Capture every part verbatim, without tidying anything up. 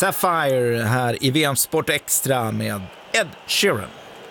Sapphire här i V M Sport Extra med Ed Sheeran.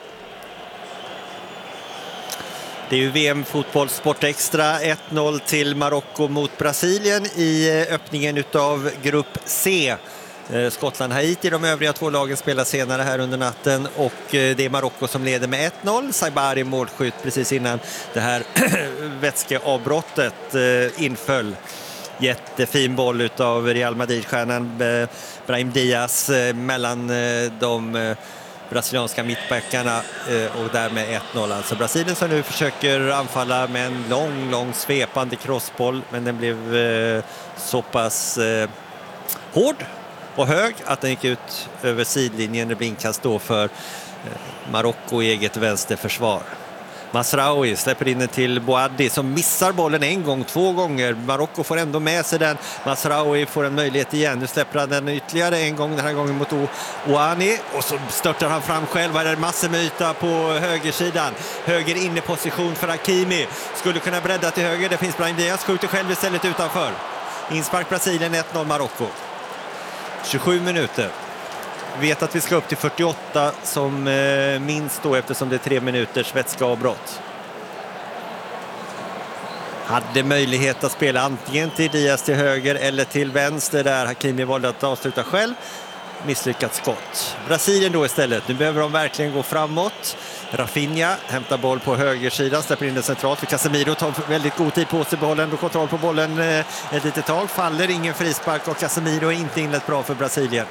Det är ju V M-fotboll Sport Extra, ett noll till Marocko mot Brasilien i öppningen utav grupp C. Skottland, Haiti, de övriga två lagen spelar senare här under natten och det är Marocko som leder med ett noll. Saibari målskytt precis innan det här vätskeavbrottet inföll. Jättefin boll utav Real Madrid-stjärnan Brahim Diaz mellan de brasilianska mittbackarna och därmed ett noll. Alltså Brasilien som nu försöker anfalla med en lång, lång svepande crossboll, men den blev eh, så pass eh, hård och hög att den gick ut över sidlinjen. Det blir inkast då för eh, Marocko i eget vänsterförsvar. Masraoui släpper in den till Boaddi som missar bollen en gång, två gånger. Marocko får ändå med sig den. Masraoui får en möjlighet igen. Nu släpper han den ytterligare en gång, den här gången mot Ouani. Och så störtar han fram själv. Här är det massor med yta på högersidan. Höger inneposition för Hakimi. Skulle kunna bredda till höger. Det finns Brahim Diaz. Skjuter själv istället utanför. Inspark Brasilien, ett noll Marocko. tjugosju minuter. Vet att vi ska upp till fyrtioåtta som eh, minst då, eftersom det är tre minuters vätskeavbrott. Hade möjlighet att spela antingen till Diaz till höger eller till vänster där Hakimi valde att avsluta själv. Misslyckat skott. Brasilien då istället. Nu behöver de verkligen gå framåt. Rafinha hämtar boll på högersidan, släpper in den centralt för Casemiro, tar väldigt god tid på sig bollen och kontroll på bollen eh, ett litet tag. Faller, ingen frispark och Casemiro är inte inlett bra för Brasilien.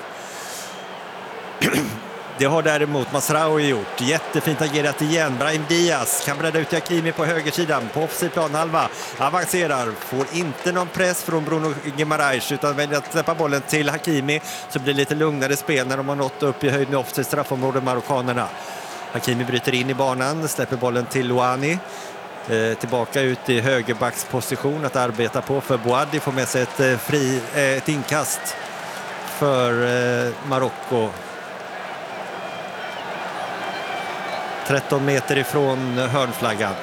Det har däremot Masraoui gjort. Jättefint agerat igen. Brahim Diaz kan bredda ut Hakimi på högersidan. På offensiv planhalva. Avancerar. Får inte någon press från Bruno Guimaraes utan väljer att släppa bollen till Hakimi. Så blir det lite lugnare spel när de har nått upp i höjd med offensiv straffområde marockanerna. Hakimi bryter in i banan. Släpper bollen till Ouani. Eh, tillbaka ut i högerbacksposition att arbeta på för Boaddi. Får med sig ett, eh, fri, eh, ett inkast för eh, Marocko. tretton meter ifrån hörnflaggan.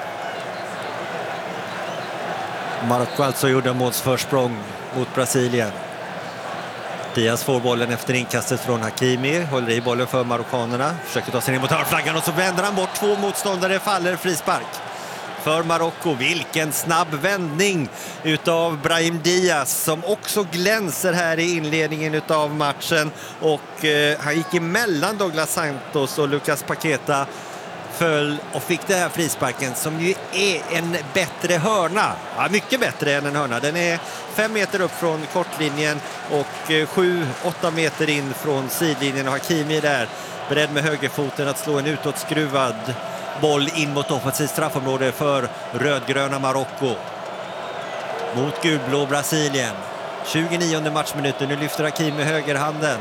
Marocko alltså gjorde målsförsprång mot Brasilien. Diaz får bollen efter inkastet från Hakimi. Håller i bollen för marockanerna. Försöker ta sig ner mot hörnflaggan och så vänder han bort två motståndare. Faller frispark för Marocko. Vilken snabb vändning utav Brahim Diaz som också glänser här i inledningen utav matchen. Och eh, han gick emellan Douglas Santos och Lucas Paqueta, föll och fick det här frisparken som ju är en bättre hörna. Ja, mycket bättre än en hörna. Den är fem meter upp från kortlinjen och eh, sju, åtta meter in från sidlinjen. Och Hakimi är där beredd med högerfoten att slå en utåtskruvad boll in mot offensivt straffområde för rödgröna Marocko. Mot gulblå Brasilien. tjugonionde matchminuten. Nu lyfter Hakimi med högerhanden.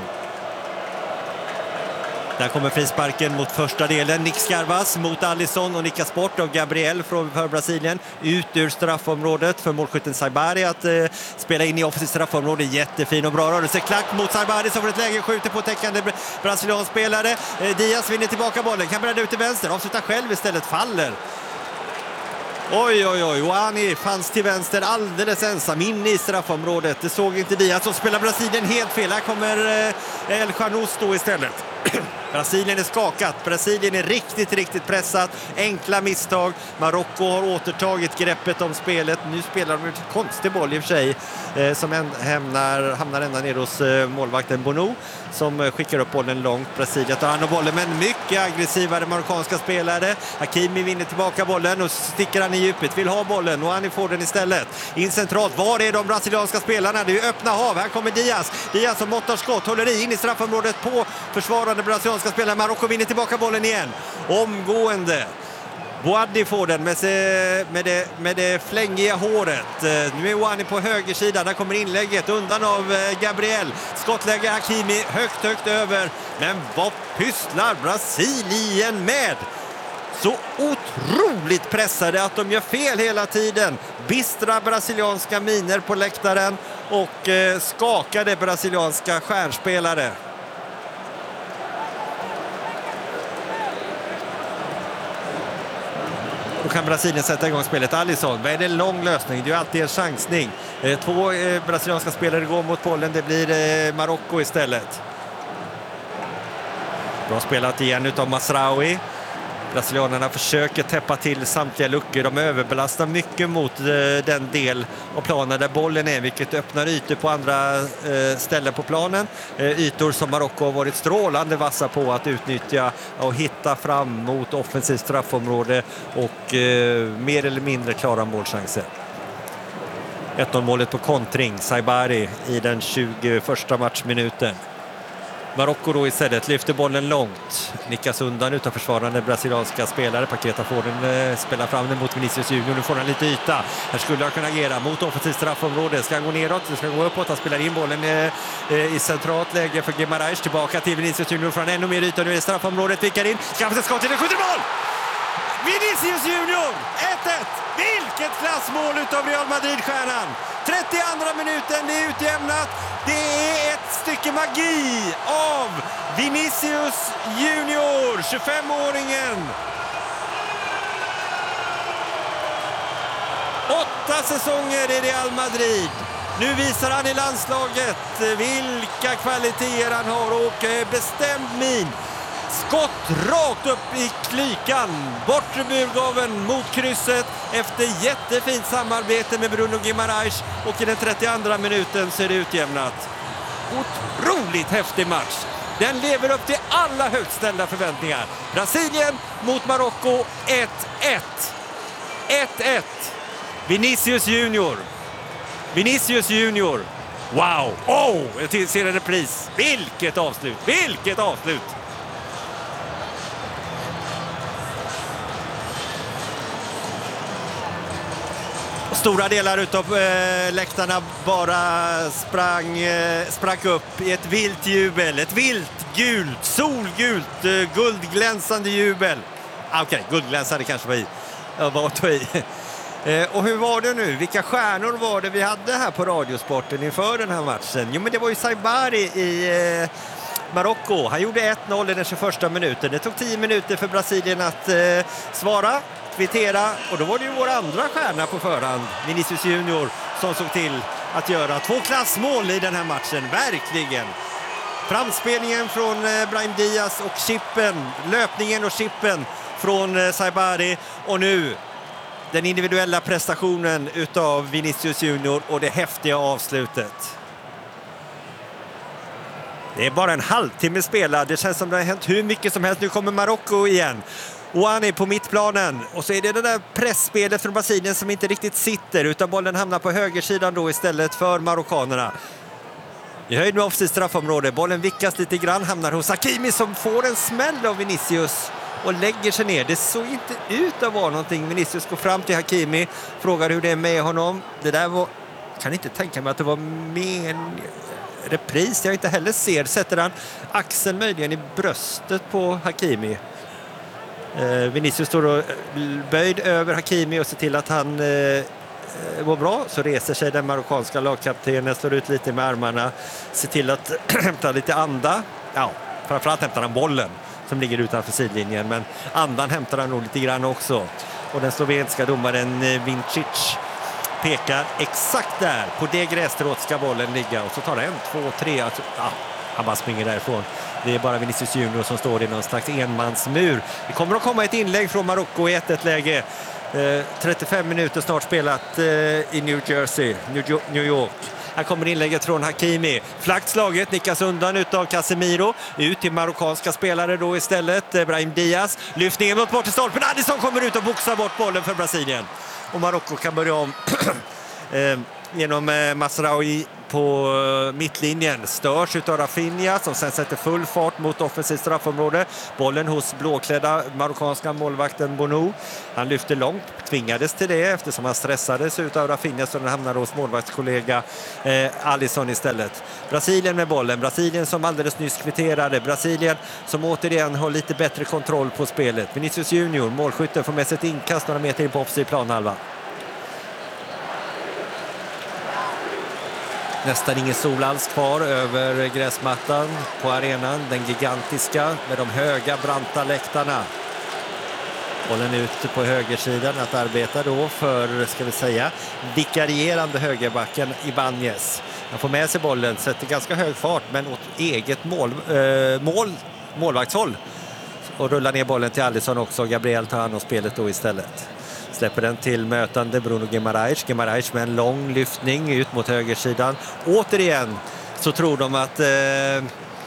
Där kommer frisparken mot första delen. Nick Scarvas mot Alisson och nickas bort av Gabriel för Brasilien. Ut ur straffområdet för målskytten Saibari att eh, spela in i offensivt straffområde. Jättefin och bra rörelse. Klack mot Saibari som för ett läge skjuter på täckande brasiliansk spelare. Eh, Diaz vinner tillbaka bollen. Kan bredda ut till vänster. Avslutar själv istället. Faller. Oj, oj, oj. Ouani fanns till vänster alldeles ensam inne i straffområdet. Det såg inte Diaz. Så spelar Brasilien helt fel. Här kommer eh, El Chanous då istället. Brasilien är skakat. Brasilien är riktigt, riktigt pressat. Enkla misstag. Marocko har återtagit greppet om spelet. Nu spelar de en konstig boll i och för sig. Eh, som en, hamnar, hamnar ända ner hos eh, målvakten Bono. Som eh, skickar upp bollen långt. Brasilien tar hand om bollen. Men mycket aggressivare marockanska spelare. Hakimi vinner tillbaka bollen. Och sticker han i djupet. Vill ha bollen. Och han får den istället. In centralt. Var är de brasilianska spelarna? Det är ju öppna hav. Här kommer Diaz. Diaz som måttar skott. Håller i in i straffområdet på försvarande brasilianska spelare. Marocko vinner tillbaka bollen igen. Omgående. Boaddi får den med, sig, med, det, med det flängiga håret. Nu är Ouani på högersidan. Där kommer inlägget undan av Gabriel. Skottlägger Hakimi högt, högt över. Men vad pysslar Brasilien med? Så otroligt pressade att de gör fel hela tiden. Bistra brasilianska miner på läktaren och eh, skakade brasilianska stjärnspelare. Då kan Brasilien sätta igång spelet. Alisson, vad är det en lång lösning? Det är ju alltid en chansning. Två brasilianska spelare går mot bollen. Det blir Marocko istället. Bra spelat igen utav Mazraoui. Brasilianerna försöker täppa till samtliga luckor. De överbelastar mycket mot eh, den del av planen där bollen är, vilket öppnar ytor på andra eh, ställen på planen. Eh, ytor som Marocko har varit strålande vassa på att utnyttja och hitta fram mot offensivt straffområde och eh, mer eller mindre klara målchanser. ett noll-målet på kontring, Saibari i den tjugoförsta matchminuten. Marocko då istället lyfter bollen långt. Nickas undan utan försvarande brasilianska spelare. Paketa får den, eh, spelar fram den mot Vinicius Junior. Nu får han lite yta. Här skulle han kunna agera mot offensivt straffområde. Ska han gå neråt? Det ska gå uppåt. Han spelar in bollen eh, eh, i centralt läge för Guimaraes. Tillbaka till Vinicius Junior. Får han ännu mer yta nu i straffområdet. Vickar in. Skaffar sig skott till den. Skjuter mål! Vinicius Junior! ett ett! Vilket klassmål utav Real Madrid-stjärnan! trettioandra minuten, det är utjämnat. Det är ett stycke magi av Vinicius Junior, tjugofemåringen. Åtta säsonger i Real Madrid. Nu visar han i landslaget vilka kvaliteter han har och bestämd min. Skott rakt upp i klykan, bortre burgaven mot krysset efter jättefint samarbete med Bruno Guimaraes, och i den trettioandra minuten så är det utjämnat. Otroligt häftig match. Den lever upp till alla högt ställda förväntningar. Brasilien mot Marocko ett ett. ett ett. Vinicius Junior. Vinicius Junior. Wow! Oh, jag ser en repris. Vilket avslut! Vilket avslut! Stora delar utav eh, läktarna bara sprang, eh, sprack upp i ett vilt jubel. Ett vilt, gult, solgult, eh, guldglänsande jubel. Ah, Okej, okay, guldglänsande kanske var i. Jag var att ta i. Eh, och hur var det nu? Vilka stjärnor var det vi hade här på Radiosporten inför den här matchen? Jo, men det var ju Saibari i eh, Marocko. Han gjorde ett noll i den tjugoförsta minuten. Det tog tio minuter för Brasilien att eh, svara. Kvittera, och då var det ju vår andra stjärna på förhand, Vinicius Junior, som såg till att göra två klassmål i den här matchen, verkligen. Framspelningen från eh, Brahim Diaz och chippen, löpningen och chippen från eh, Saibari, och nu den individuella prestationen utav Vinicius Junior och det häftiga avslutet. Det är bara en halvtimme spelad, det känns som det har hänt hur mycket som helst. Nu kommer Marocko igen. Och han är på mittplanen. Och så är det det där pressspelet från Brasilien som inte riktigt sitter, utan bollen hamnar på högersidan då istället för marockanerna. I höjd med offensivt straffområde. Bollen vickas lite grann, hamnar hos Hakimi som får en smäll av Vinicius och lägger sig ner. Det såg inte ut att vara någonting. Vinicius går fram till Hakimi, frågar hur det är med honom. Det där var... kan inte tänka mig att det var med en repris. Jag inte heller ser. Sätter han axeln möjligen i bröstet på Hakimi. Eh, Vinicius står och böjd över Hakimi och ser till att han eh, var bra. Så reser sig den marockanska lagkaptenen, slår ut lite med armarna, ser till att hämta lite anda. Ja, framförallt hämtar han bollen som ligger utanför sidlinjen, men andan hämtar han nog lite grann också. Och den slovenska domaren Vincic pekar exakt där, på det grässtrået ska bollen ligga, och så tar det en, två, tre, alltså, ja, han bara springer därifrån. Det är bara Vinicius Junior som står i någon slags enmansmur. Det kommer att komma ett inlägg från Marocko i ett ett-läge. Eh, trettiofem minuter snart spelat eh, i New Jersey, New, New York. Här kommer inlägget från Hakimi. Flackt slaget, nickas undan utav Casemiro. Ut till marockanska spelare då istället. Eh, Brahim Diaz. Lyftningen mot bort till stolpen. Addison kommer ut och boxar bort bollen för Brasilien. Och Marocko kan börja om eh, genom eh, Mazraoui på mittlinjen. Störs utav Rafinha som sen sätter full fart mot offensivt straffområde. Bollen hos blåklädda marockanska målvakten Bonou. Han lyfter långt, tvingades till det eftersom han stressades utav Rafinha, så den hamnar hos målvaktskollega eh, Alisson istället. Brasilien med bollen. Brasilien som alldeles nyss kvitterade. Brasilien som återigen har lite bättre kontroll på spelet. Vinicius Junior, målskytten, får med sig ett inkast några meter in på offensiv planhalva. Nästan ingen sol alls kvar över gräsmattan på arenan. Den gigantiska med de höga branta läktarna. Bollen ut på högersidan att arbeta då för, ska vi säga, vikarierande högerbacken Ibáñez. Han får med sig bollen, sätter ganska hög fart men åt eget mål, äh, mål, målvaktshåll. Och rullar ner bollen till Alisson också. Gabriel tar hand om spelet då istället. Släpper den till mötande Bruno Guimaraes. Guimaraes med en lång lyftning ut mot högersidan. Återigen så tror de att, eh,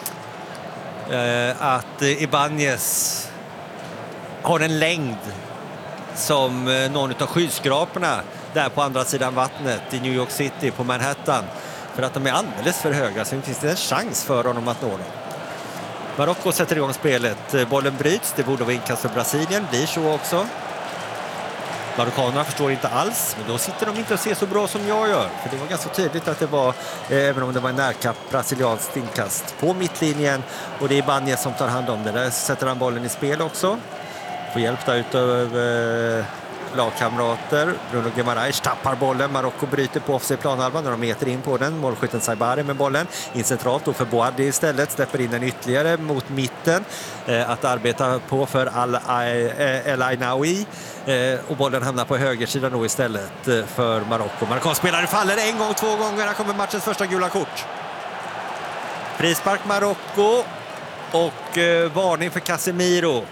eh, att Ibáñez har en längd som eh, någon av skyskraporna där på andra sidan vattnet i New York City på Manhattan. För att de är alldeles för höga så finns det en chans för honom att nå dem. Marocko sätter igång spelet. Bollen bryts. Det borde vara inkast för Brasilien. Blir så också. Marockanerna förstår inte alls. Men då sitter de inte och ser så bra som jag gör. För det var ganska tydligt att det var, eh, även om det var en närkapp, brasilianskt inkast på mittlinjen. Och det är Ibáñez som tar hand om det. Där sätter han bollen i spel också. Får hjälp där utav eh, lagkamrater. Bruno Guimaraes tappar bollen. Marocko bryter på offside planhalvan när de meter in på den. Målskytten Saibari med bollen. In centralt då för Boadi istället. Släpper in den ytterligare mot mitten. Eh, att arbeta på för El Ainaoui. Eh, och bollen hamnar på högersidan då istället eh, för Marocko. Marocko-spelare faller en gång, två gånger. Här kommer matchens första gula kort. Frispark Marocko. Och eh, varning för Casemiro.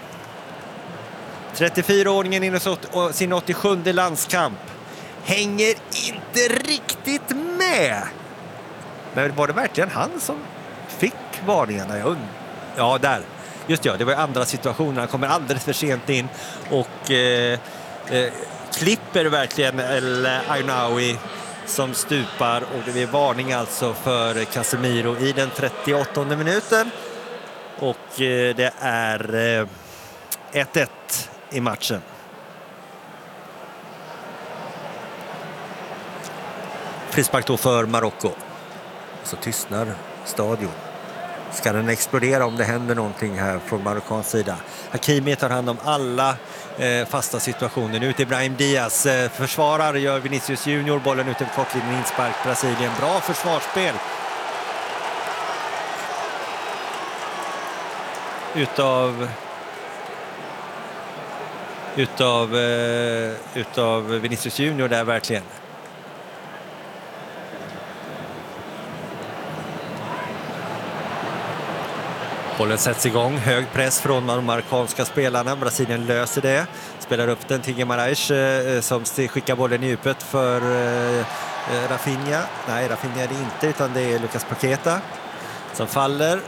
trettiofyra-åringen in i sin åttiosjunde landskamp. Hänger inte riktigt med. Men var det verkligen han som fick varningarna? Jag und- ja, där. Just ja, det var andra situationer. Han kommer alldeles för sent in och eh, eh, klipper verkligen El Ainaoui som stupar. Och det är varning alltså för Casemiro i den trettioåttonde minuten. Och eh, det är eh, ett ett i matchen. Frispark då för Marocko. Så tystnar stadion. Ska den explodera om det händer någonting här från marockansk sida? Hakimi tar hand om alla eh, fasta situationer. Nu till Brahim Diaz. Eh, försvarar gör Vinicius Junior. Bollen ut över kortlinjen, inspark Brasilien. Bra försvarsspel. Utav... Utav, eh, utav Vinicius Junior där verkligen. Bollen sätts igång. Hög press från de marockanska spelarna. Brasilien löser det. Spelar upp den till Guimaraes eh, som skickar bollen i djupet för eh, Rafinha. Nej, Rafinha är det inte utan det är Lucas Paqueta som faller.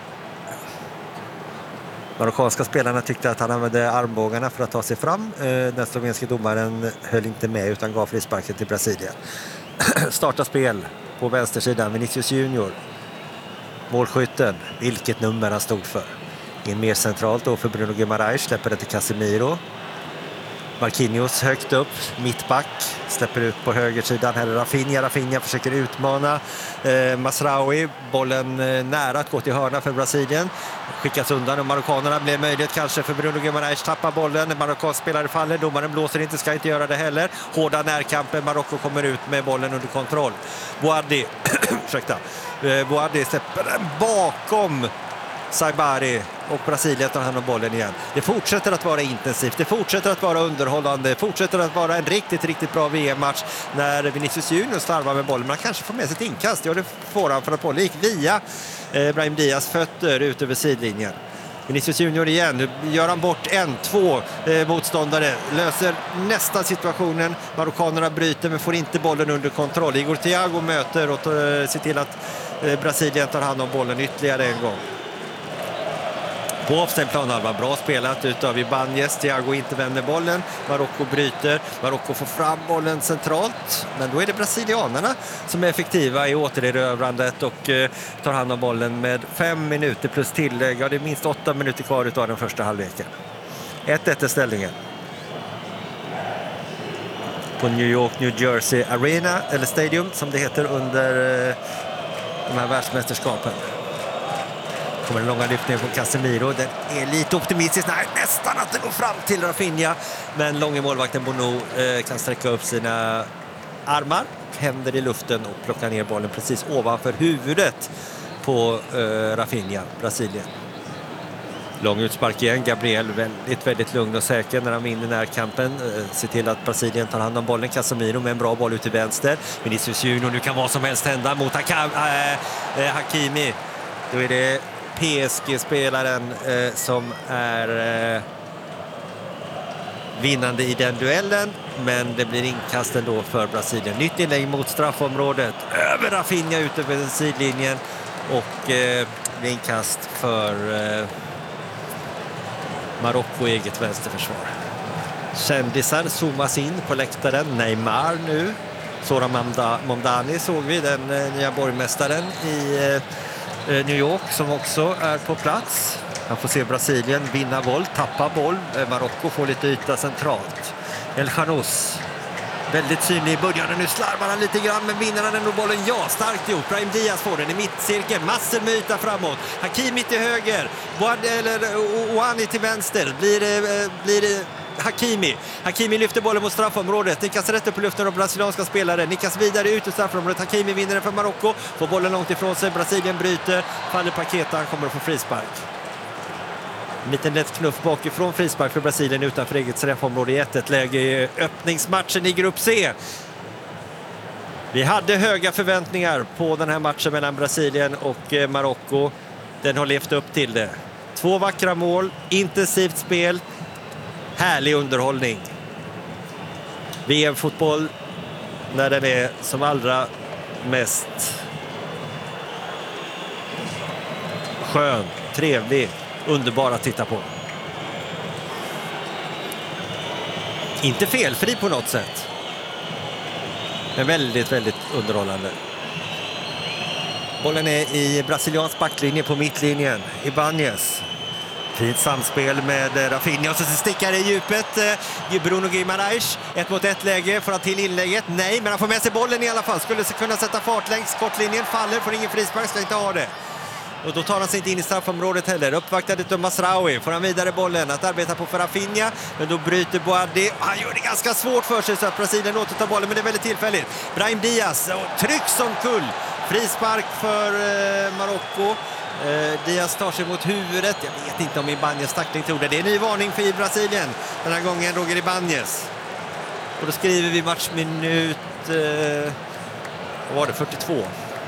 Marockanska spelarna tyckte att han använde armbågarna för att ta sig fram. Den slovenska domaren höll inte med utan gav frisparken till Brasilien. Starta spel på vänstersidan. Vinicius Junior. Målskytten. Vilket nummer han stod för. In mer centralt då för Bruno Guimaraes. Släpper det till Casemiro. Marquinhos högt upp, mittback, släpper ut på högersidan. Här är Rafinha, Rafinha försöker utmana eh, Masraoui. Bollen eh, nära att gå till hörna för Brasilien. Skickas undan och marockanerna blir möjlighet kanske för Bruno Guimaraes tappa bollen. Marockansk spelare faller, domaren blåser inte, ska inte göra det heller. Hårda närkampen, Marocko kommer ut med bollen under kontroll. Boadi, ursäkta, eh, Boadi släpper den bakom Saibari och Brasilien tar hand om bollen igen. Det fortsätter att vara intensivt, det fortsätter att vara underhållande, det fortsätter att vara en riktigt, riktigt bra V M-match när Vinicius Junior slarvar med bollen. Man kanske får med sig ett inkast, ja det får han för att bollen gick via eh, Brahim Diaz fötter ut över sidlinjen. Vinicius Junior igen, nu gör han bort en, två eh, motståndare, löser nästan situationen. Marockanerna bryter men får inte bollen under kontroll. Igor Thiago möter och eh, ser till att eh, Brasilien tar hand om bollen ytterligare en gång. På offside-planen var bra spelat utav Ibáñez. Thiago inte vänder bollen. Marocko bryter. Marocko får fram bollen centralt. Men då är det brasilianerna som är effektiva i återerövrandet och eh, tar hand om bollen med fem minuter plus tillägg. Ja, det är minst åtta minuter kvar utav den första halvleken. ett ett är ställningen. På New York, New Jersey Arena, eller Stadium som det heter under eh, de här världsmästerskapen. Kommer en långa lyftning på Casemiro. Den är lite optimistisk. Nej, nästan att den går fram till Rafinha. Men långa målvakten Bono eh, kan sträcka upp sina armar. Händer i luften och plockar ner bollen precis ovanför huvudet på eh, Rafinha, Brasilien. Lång utspark igen. Gabriel väldigt, väldigt lugn och säker när han vinner närkampen. Se till att Brasilien tar hand om bollen. Casemiro med en bra boll ut till vänster. Vinicius Junior, nu kan vad som helst hända mot Haka, äh, äh, Hakimi. Då är det P S G-spelaren äh, som är äh, vinnande i den duellen. Men det blir inkast ändå för Brasilien. Nytt inlägg mot straffområdet. Över Rafinha ut över sidlinjen. Och äh, inkast för äh, Marocko eget vänsterförsvar. Kändisar zoomas in på läktaren. Neymar nu. Zoran Mamdani såg vi, den eh, nya borgmästaren i eh, New York som också är på plats. Han får se Brasilien vinna boll, tappa boll. Eh, Marocko får lite yta centralt. El Khanous. Väldigt synlig i början. Nu slarvar han lite grann, men vinner han ändå bollen? Ja, starkt gjort. Brahim Diaz får den i mittcirkeln. Massor med yta framåt. Hakimi till höger. Boad, eller Ouani till vänster. Blir det, blir det Hakimi. Hakimi lyfter bollen mot straffområdet. Nickas rätt upp på luften av brasilianska spelare. Nickas vidare ut ur straffområdet. Hakimi vinner den för Marocko. Får bollen långt ifrån sig. Brasilien bryter. Faller Paqueta. Han kommer att få frispark. En liten lätt knuff bakifrån, frispark för Brasilien utanför eget straffområde i ett ett läge i öppningsmatchen i grupp C. Vi hade höga förväntningar på den här matchen mellan Brasilien och Marocko. Den har levt upp till det. Två vackra mål, intensivt spel, härlig underhållning. V M-fotboll när den är som allra mest skön, trevlig, underbar att titta på. Inte felfri på något sätt. Men väldigt, väldigt underhållande. Bollen är i brasiliansk backlinje på mittlinjen. Ibanez. Fint samspel med Rafinha och så stickar det i djupet. Bruno Guimaraes, ett mot ett läge, får han till inlägget. Nej, men han får med sig bollen i alla fall. Skulle kunna sätta fart längs kortlinjen, faller, får ingen frispark, ska inte ha det. Och då tar han sig inte in i straffområdet heller. Uppvaktade av Masraoui. Får han vidare bollen att arbeta på för Rafinha. Men då bryter Boadi. Han gör det ganska svårt för sig så att Brasilien återtar bollen. Men det är väldigt tillfälligt. Brahim Diaz och tryck som kull. Frispark för eh, Marocko. Eh, Diaz tar sig mot huvudet. Jag vet inte om Ibanez tackling tog det. Det är en ny varning för Brasilien. Den här gången Roger Ibanez. Och då skriver vi matchminut... Eh, vad var det? fyrtiotvå.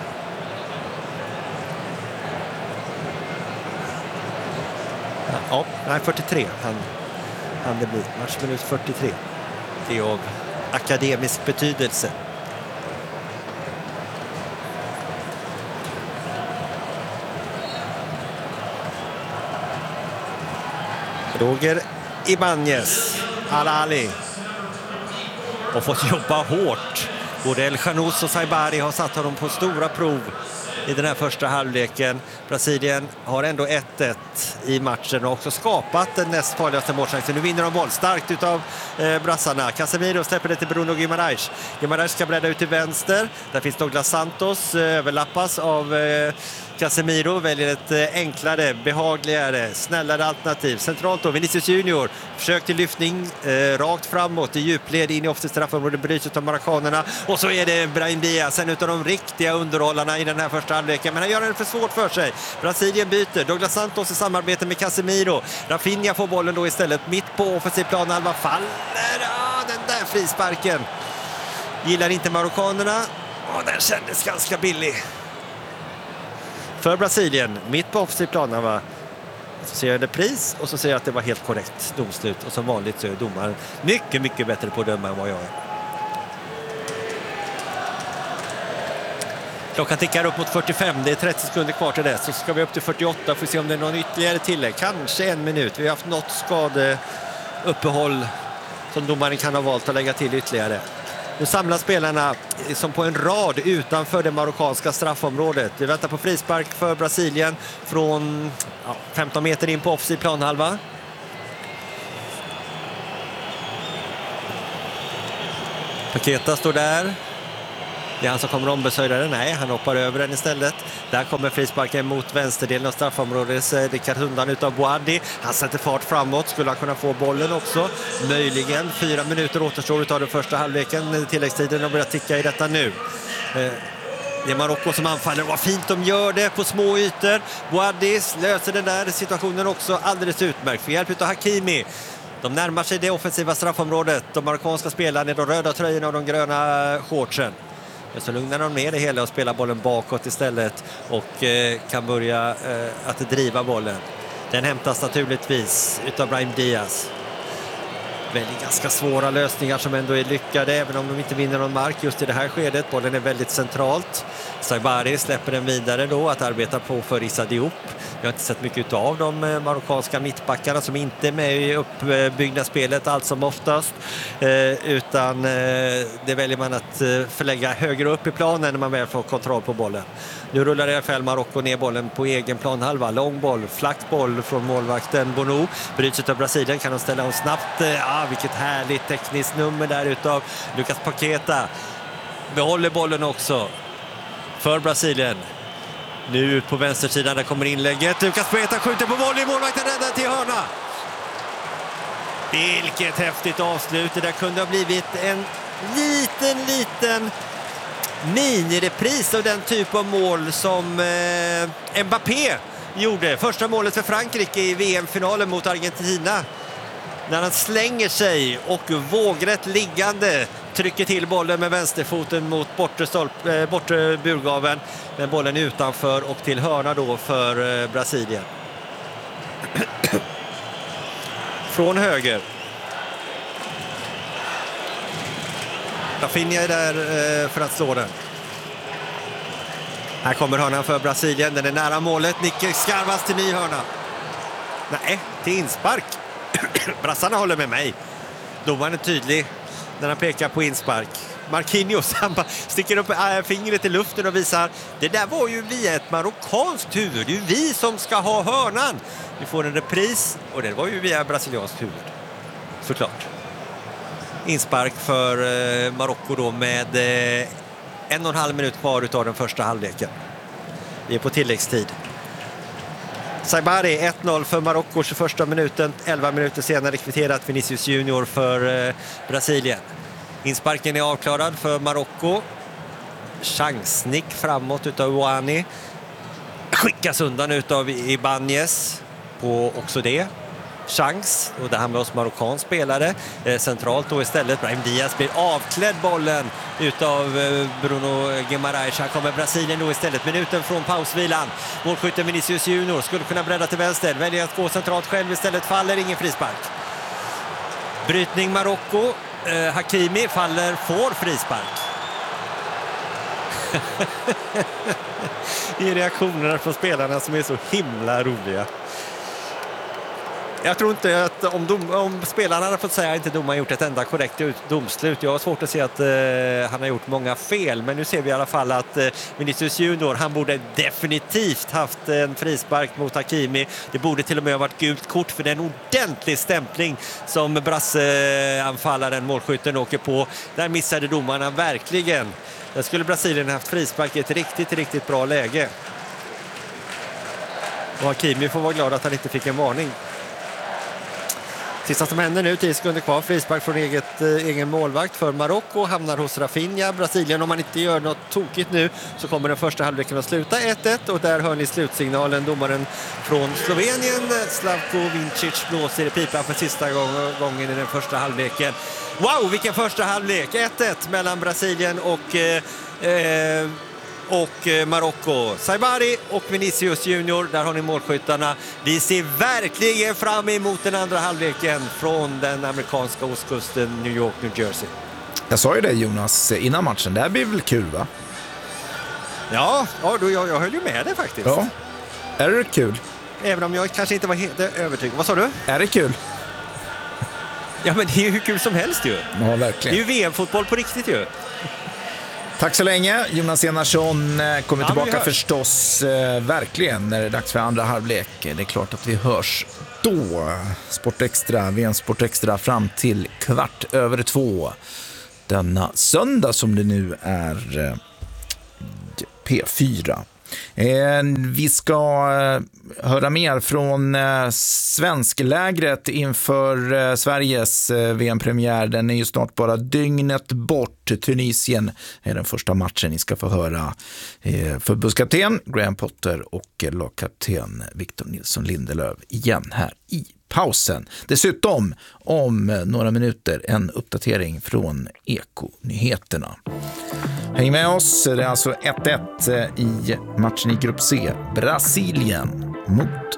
Ja, nej, fyrtiotre han, han det blir. Matchminut fyrtiotre. Det är av akademisk betydelse. Roger Ibanez, Al-Ali. Och fått jobba hårt. Både El Khanous och Saibari har satt honom på stora prov i den här första halvleken. Brasilien har ändå ett ett i matchen och också skapat den näst farligaste målchansen. Nu vinner de boll starkt utav eh, brassarna. Casemiro släpper det till Bruno Guimaraes. Guimaraes ska bredda ut till vänster. Där finns Douglas Santos, eh, överlappas av eh, Casemiro. Väljer ett eh, enklare, behagligare, snällare alternativ. Centralt då, Vinicius Junior. Försök till lyftning eh, rakt framåt i djupled in i offensivt straffområde, bryts utav marockanerna. Och så är det Brahim Diaz, en utav de riktiga underhållarna i den här första halvleken. Men han gör det för svårt för sig. Brasilien byter. Douglas Santos i samarbete med Casemiro. Rafinha får bollen då istället mitt på offensiv planhalva. Faller. Ah, den där frisparken. Gillar inte marockanerna. Och den kändes ganska billig. För Brasilien, mitt på offensiv planhalva. Så ser jag det pris och så ser jag att det var helt korrekt domslut. Och som vanligt så är domaren mycket, mycket bättre på att döma än vad jag är. Klockan tickar upp mot fyrtiofem, det är trettio sekunder kvar till det. Så ska vi upp till fyrtioåtta för att se om det är någon ytterligare tillägg. Kanske en minut. Vi har haft något skadeuppehåll som domaren kan ha valt att lägga till ytterligare. Nu samlar spelarna som på en rad utanför det marockanska straffområdet. Vi väntar på frispark för Brasilien från ja, femton meter in på offensiv planhalva. Paqueta står där. Det är han som kommer ombesörja den. Nej, han hoppar över den istället. Där kommer frisparken mot vänsterdelen av straffområdet. Det kan undan utav Boadi. Han sätter fart framåt. Skulle han kunna få bollen också. Möjligen. Fyra minuter återstår utav den första halvleken. Tilläggstiden har börjat ticka i detta nu. Det är Marocko som anfaller. Vad fint de gör det på små ytor. Boadis löser den där situationen också alldeles utmärkt. För hjälp av Hakimi. De närmar sig det offensiva straffområdet. De marockanska spelarna i de röda tröjorna och de gröna shortsen. Men så lugnar de ner det hela och spelar bollen bakåt istället. Och eh, kan börja eh, att driva bollen. Den hämtas naturligtvis utav Brahim Diaz. Väldigt ganska svåra lösningar som ändå är lyckade även om de inte vinner någon mark just i det här skedet. Bollen är väldigt centralt. Saibari släpper den vidare då att arbeta på för Issa Diop. Jag har inte sett mycket av de marockanska mittbackarna som inte är med i uppbyggnadsspelet allt som oftast. Eh, utan eh, det väljer man att förlägga högre upp i planen när man väl får kontroll på bollen. Nu rullar i alla fall Marocko ner bollen på egen planhalva. Lång boll, flack boll från målvakten Bonou. Bryts utav Brasilien, kan de ställa om snabbt. Ja, vilket härligt tekniskt nummer där utav Lucas Paqueta. Behåller bollen också för Brasilien. Nu ut på vänstersidan, där kommer inlägget. Lucas Paqueta skjuter på volley, målvakten räddar till hörna. Vilket häftigt avslut. Det där kunde ha blivit en liten, liten minirepris av den typ av mål som eh, Mbappé gjorde. Första målet för Frankrike i V M-finalen mot Argentina. När han slänger sig och vågrätt liggande trycker till bollen med vänsterfoten mot bortre, stolp, eh, bortre burgaven. Men bollen utanför och till hörna då för eh, Brasilien. Från höger. Rafinha är där eh, för att slå den. Här kommer hörnan för Brasilien. Den är nära målet. Nicky Skarvas till ny hörna. Nej, till inspark. Brassarna håller med mig. Domaren är tydlig när han pekar på inspark. Marquinhos, han bara sticker upp äh, fingret i luften och visar. Det där var ju via ett marockanskt huvud. Det är ju vi som ska ha hörnan. Vi får en repris och det var ju via brasilianskt huvud. Såklart. Inspark för eh, Marocko då med eh, en och en halv minut kvar utav den första halvleken. Vi är på tilläggstid. Saibari ett noll för Marocko tjugoförsta minuten. elva minuter senare kvitterat Vinicius Junior för eh, Brasilien. Insparken är avklarad för Marocko. Chansnick framåt utav Ouani. Skickas undan utav Ibanez på också det. Chans, och det här med oss marockansk spelare eh, centralt då istället. Brahim Diaz blir avklädd bollen utav eh, Bruno Guimaraes. Här kommer Brasilien då istället. Minuten från pausvilan. Målskytten Vinicius Junior skulle kunna bredda till vänster. Väljer att gå centralt själv istället. Faller, ingen frispark. Brytning Marocko. Eh, Hakimi faller, får frispark. Det är reaktionerna från spelarna som är så himla roliga. Jag tror inte att om, dom, om spelarna hade fått säga att inte domaren gjort ett enda korrekt domslut. Jag har svårt att se att eh, han har gjort många fel. Men nu ser vi i alla fall att eh, Vinicius Junior, han borde definitivt haft en frispark mot Hakimi. Det borde till och med ha varit gult kort för den ordentlig stämpling som brasseanfallaren, målskytten, åker på. Där missade domarna verkligen. Där skulle Brasilien haft frispark i ett riktigt, riktigt bra läge. Och Hakimi får vara glad att han inte fick en varning. Sista som händer nu, tio sekunder kvar, frispark från eget, eh, egen målvakt för Marocko, hamnar hos Rafinha. Brasilien, om man inte gör något tokigt nu så kommer den första halvleken att sluta ett ett, och där hör ni slutsignalen. Domaren från Slovenien, Slavko Vincic, blåser i pipan för sista gång, gången i den första halvleken. Wow, vilken första halvlek! ett ett mellan Brasilien och eh, eh, och Marocko. Saibari och Vinicius Junior, där har ni målskyttarna. Vi ser verkligen fram emot den andra halvleken från den amerikanska ostkusten, New York, New Jersey. Jag sa ju det, Jonas, innan matchen. Det här blir väl kul, va? Ja, ja då, jag, jag höll ju med det faktiskt. Ja, är det kul? Även om jag kanske inte var helt övertygad. Vad sa du? Är det kul? Ja, men det är ju hur kul som helst ju. Ja, verkligen. Det är ju V M-fotboll på riktigt ju. Tack så länge. Jonas Enarsson kommer Ja, tillbaka förstås eh, verkligen när det är dags för andra halvlek. Det är klart att vi hörs då. Sport Extra, V M Sport Extra fram till kvart över två. Denna söndag som det nu är eh, P fyra. Eh, vi ska eh, höra mer från eh, svensklägret inför eh, Sveriges eh, V M-premiär. Den är ju snart bara dygnet bort. Tunisien är den första matchen. Ni ska få höra eh, förbundskapten Graham Potter och lagkapten Victor Nilsson Lindelöf igen här i pausen. Dessutom om några minuter en uppdatering från Eko-nyheterna. Häng med oss, det är alltså ett ett i matchen i grupp C. Brasilien mot